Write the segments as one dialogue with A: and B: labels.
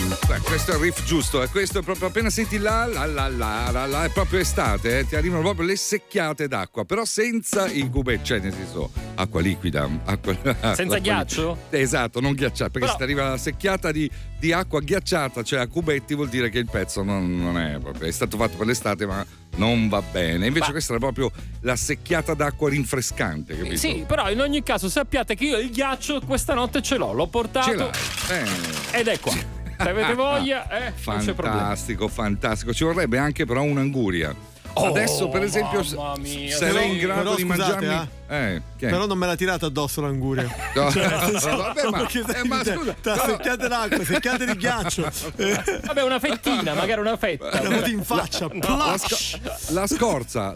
A: Beh, questo è il riff giusto, questo è proprio appena senti è proprio estate, ti arrivano proprio le secchiate d'acqua, però senza i cubetti, cioè nel senso acqua liquida,
B: senza ghiaccio?
A: Esatto, non ghiacciata, perché se ti arriva la secchiata di acqua ghiacciata, cioè a cubetti, vuol dire che il pezzo non è proprio, è stato fatto per l'estate, ma non va bene. Invece questa era proprio la secchiata d'acqua rinfrescante, capito?
B: Sì, però in ogni caso sappiate che io il ghiaccio questa notte ce l'ho portato.
A: Ce l'hai.
B: Ed è qua. Se avete voglia, non c'è problema.
A: Fantastico. Ci vorrebbe anche però un'anguria. Adesso, per esempio, sarei in grado di mangiarmi.
C: Però non me la tirate addosso l'anguria.
A: No, vabbè, ma scusa,
C: secchiate d'acqua, secchiate di ghiaccio.
B: Vabbè, una fettina, magari una fetta.
C: La in faccia.
A: La scorza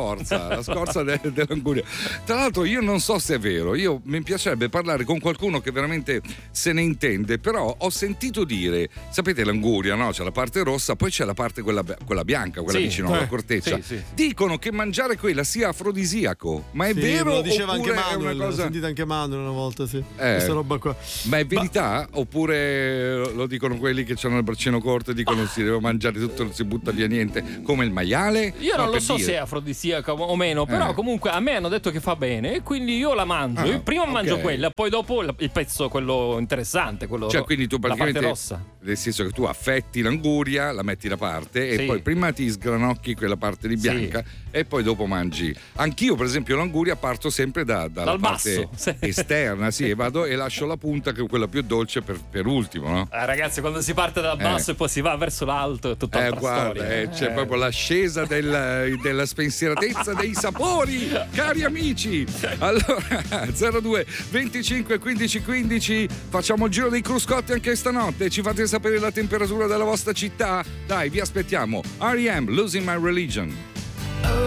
A: dell'anguria. Tra l'altro, io non so se è vero. Mi piacerebbe parlare con qualcuno che veramente se ne intende. Però ho sentito dire, sapete, l'anguria, no? C'è la parte rossa, poi c'è la parte quella bianca, quella vicino alla corteccia.
B: Sì.
A: Dicono che mangiare quella sia afrodisiaco, ma è vero?
C: Lo diceva anche
A: cosa...
C: Manuel, l'ho sentita anche Manuel una volta, sì. Questa roba qua.
A: Ma è verità? Oppure lo dicono quelli che hanno il braccino corto e dicono si deve mangiare tutto, non si butta via niente, come il maiale?
B: Io non lo so se è afrodisiaca o meno, però comunque a me hanno detto che fa bene e quindi io la mangio. Io prima mangio quella, poi dopo il pezzo, quello interessante, quello,
A: cioè, quindi tu praticamente,
B: la parte rossa.
A: Nel senso che tu affetti l'anguria, la metti da parte e poi prima ti sgranocchi quella parte di bianca e poi dopo mangi. Anch'io, per esempio, l'anguria parto sempre dalla parte esterna, e vado e lascio la punta, che è quella più dolce, per ultimo, no?
B: Ragazzi, quando si parte dal basso e poi si va verso l'alto è tutta un'altra storia.
A: C'è proprio l'ascesa della spensieratezza dei sapori, cari amici. Allora 02 25 15 15, facciamo il giro dei cruscotti anche stanotte, ci fate sapere la temperatura della vostra città, dai, vi aspettiamo. R.E.M. Losing My Religion.